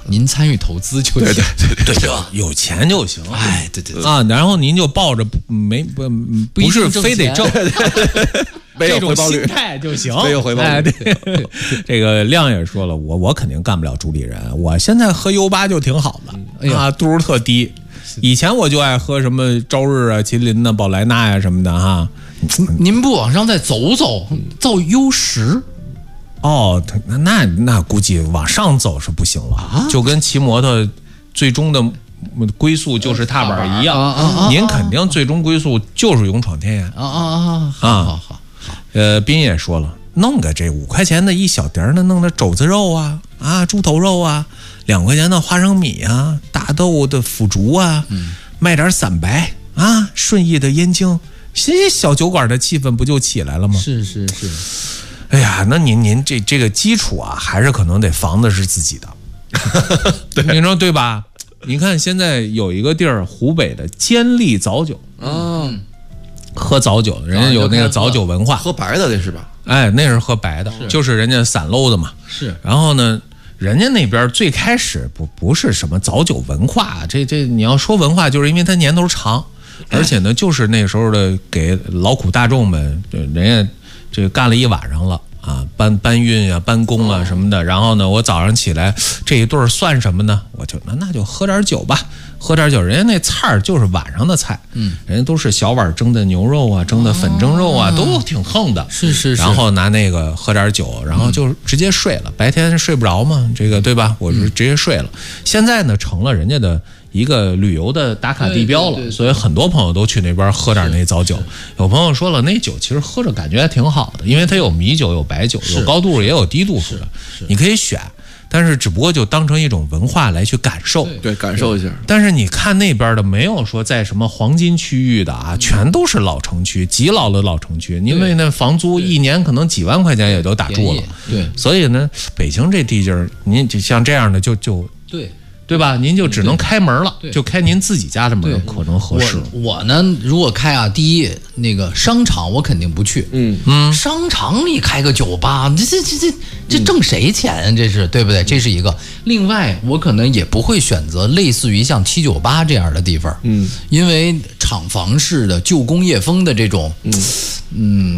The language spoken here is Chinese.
您参与投资就行， 对，有钱就行。 哎，对啊，然后您就抱着不是非得挣，这种心态就行， 没有回报率。 哎，对，这个亮也说了，我肯定干不了主理人，我现在喝优巴就挺好的啊，度数特低。以前我就爱喝什么朝日啊、麒麟呐、宝莱纳呀什么的哈。 您不往上再走走，造U10。 哦，那估计往上走是不行了啊，就跟骑摩托最终的归宿就是踏板一样，您肯定最终归宿就是勇闯天涯好。 斌也说了，弄个这5块钱的一小碟儿的，弄点肘子肉啊、猪头肉啊，2块钱的花生米啊，大豆的腐竹啊，卖点散白啊，顺义的燕京，小酒馆的气氛不就起来了吗？ 是。 哎呀，那您这个基础啊，还是可能得房子是自己的，你说对吧？你看现在有一个地儿，湖北的监利早酒，喝早酒，人家有那个早酒文化， 喝白的那是吧？ 哎，那是喝白的，就是人家散漏的嘛。 是， 然后呢，人家那边最开始不是什么早酒文化，这你要说文化，就是因为它年头长，而且呢，就是那时候的给劳苦大众们，人家这干了一晚上了啊，搬运啊、搬工啊什么的。然后呢，我早上起来这一顿算什么呢？我就那就喝点酒吧，喝点酒。人家那菜儿就是晚上的菜，人家都是小碗蒸的牛肉啊，蒸的粉蒸肉啊，都挺横的。 是。 然后拿那个喝点酒，然后就直接睡了。白天睡不着嘛，这个对吧？我就直接睡了。现在呢，成了人家的一个旅游的打卡地标了， 对， 所以很多朋友都去那边喝点那早酒。有朋友说了，那酒其实喝着感觉还挺好的，因为它有米酒、有白酒，有高度也有低度数的，你可以选。但是只不过就当成一种文化来去感受， 对，感受一下。 但是你看那边的，没有说在什么黄金区域的啊，全都是老城区，极老的老城区，因为那房租一年可能几万块钱也都打住了。 对， 所以呢，北京这地界儿，您就像这样的就对吧？您就只能开门了，就开您自己家的门，可能合适。 我呢，如果开啊，第一那个商场我肯定不去。商场里开个酒吧，这挣谁钱啊？这是对不对？这是一个。另外，我可能也不会选择类似于像798这样的地方。因为厂房式的旧工业风的这种，